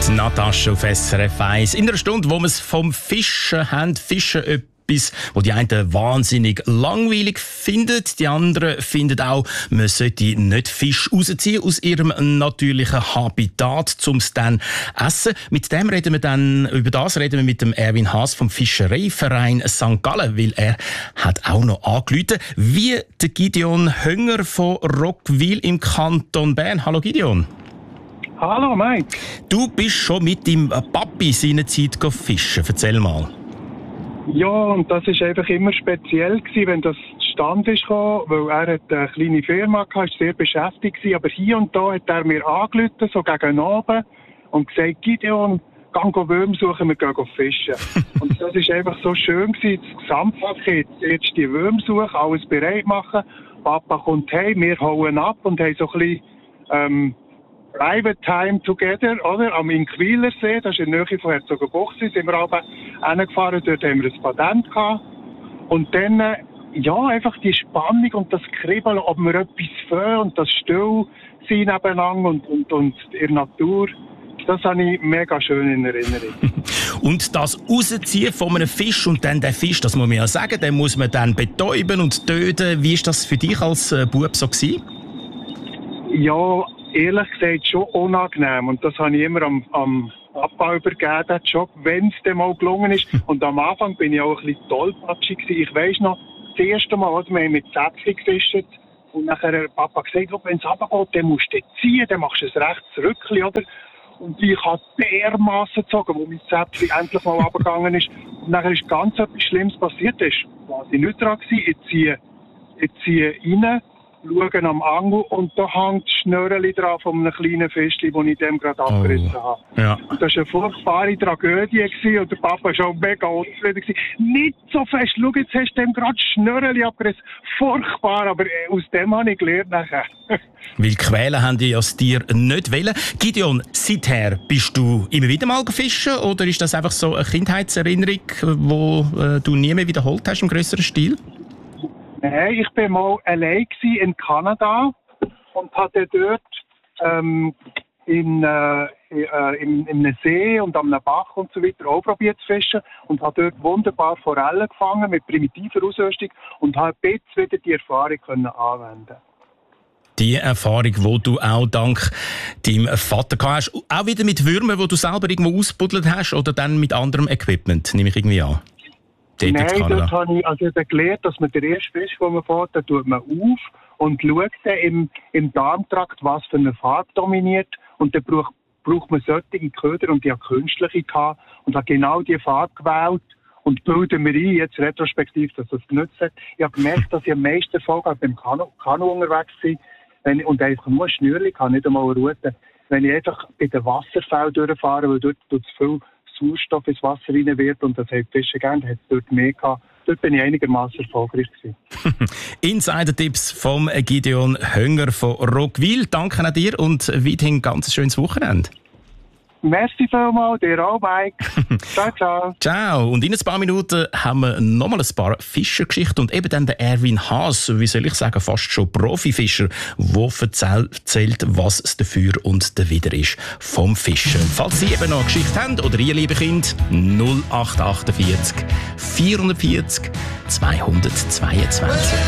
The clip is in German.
Die Natascha auf SRF 1. In einer Stunde, wo wir es vom Fischen haben. Fischen etwas, wo die einen wahnsinnig langweilig finden. Die anderen finden auch, man sollte nicht Fisch rausziehen aus ihrem natürlichen Habitat, um es dann essen. Über das reden wir mit dem Erwin Haas vom Fischereiverein St. Gallen, weil er hat auch noch angerufen, wie der Gideon Hönger von Rockwil im Kanton Bern. Hallo Gideon. Hallo Mike. Du bist schon mit deinem Papi seinerzeit fischen. Erzähl mal. Ja, und das war einfach immer speziell gewesen, wenn das zustande ist gekommen, weil er hat eine kleine Firma hatte, war sehr beschäftigt gewesen, aber hier und da hat er mir angerufen, so gegen Abend, und gesagt, Gideon, geh Würm suchen, wir gehen fischen. Und das war einfach so schön gewesen, das Gesamtpaket, jetzt die Würm suchen, alles bereit machen, Papa kommt heim, wir hauen ab und haben so ein bisschen, Private Time Together, oder? Am Inquiler See, das ist in der Nähe von Herzogenbuchsee, sind wir aber hingefahren, dort haben wir ein Patent gehabt. Und dann, einfach die Spannung und das Kribbeln, ob wir etwas fangen und das Stillsein nebeneinander und in der Natur, das habe ich mega schön in Erinnerung. Und das Rausziehen von einem Fisch und dann den Fisch, das muss man ja sagen, den muss man dann betäuben und töten. Wie war das für dich als Bub so gewesen? Ja, ehrlich gesagt schon unangenehm. Und das habe ich immer am Papa übergeben, den Job, wenn es dann mal gelungen ist. Und am Anfang bin ich auch ein bisschen tollpatschig gewesen. Ich weiss noch, das erste Mal, wir haben mit Zäpfchen gefischt. Und nachher hat Papa gesagt, wenn es runtergeht, dann musst du ziehen, dann machst du es rechts zurückli, oder? Und ich habe dermassen gezogen, wo mein Zäpfchen endlich mal runtergegangen ist. Und nachher ist ganz etwas Schlimmes passiert. Das war quasi nicht dran gewesen. Ich ziehe rein, schauen am Angel und da hängt das Schnörreli dran von einem kleinen Fischchen, das ich dem gerade abgerissen habe. Ja. Das war eine furchtbare Tragödie gewesen, und der Papa war schon mega unzufrieden gewesen. Nicht so fest, schau, jetzt hast du dem gerade das Schnörreli abgerissen. Furchtbar, aber aus dem habe ich gelernt nachher. Weil quälen haben die das Tier nicht wollen. Gideon, seither bist du immer wieder mal gefischen oder ist das einfach so eine Kindheitserinnerung, die du nie mehr wiederholt hast im grösseren Stil? Nein, ich war mal allein in Kanada und hatte dort in einem See und am Bach und so weiter auch probiert zu fischen und habe dort wunderbar Forellen gefangen mit primitiver Ausrüstung und habe jetzt wieder die Erfahrung anwenden. Die Erfahrung, die du auch dank deinem Vater gehabt hast, auch wieder mit Würmern, die du selber irgendwo ausgebuddelt hast oder dann mit anderem Equipment, nehme ich irgendwie an? Nein, dort habe ich gelernt, dass man den ersten Fisch, den man fährt, den tut man auf und schaut dann im Darmtrakt, was für eine Farbe dominiert. Und dann braucht man solche Köder und die habe künstliche gehabt und habe genau die Farbe gewählt und bilden mir ein, jetzt retrospektiv, dass das genutzt hat. Ich habe gemerkt, dass ich am meisten Erfolg beim Kanu unterwegs bin und einfach nur ein Schnürchen habe, nicht einmal eine Route. Wenn ich einfach bei den Wasserfällen durchfahre, weil dort tut es viel Sauerstoff ins Wasser rein wird und das hat die Fische gerne, hat es dort mehr gehabt. Dort bin ich einigermaßen erfolgreich gewesen. Insider-Tipps vom Gideon Hönger von Rockwil. Danke an dir und weiterhin ein ganz schönes Wochenende. Merci vielmals, dir auch, Mike. Ciao, ciao. Ciao. Und in ein paar Minuten haben wir nochmal ein paar Fischergeschichten und eben dann der Erwin Haas, wie soll ich sagen, fast schon Profifischer, der erzählt, was es dafür und dawider ist vom Fischen. Falls Sie eben noch eine Geschichte haben oder ihr, liebe Kind, 0848 440 222.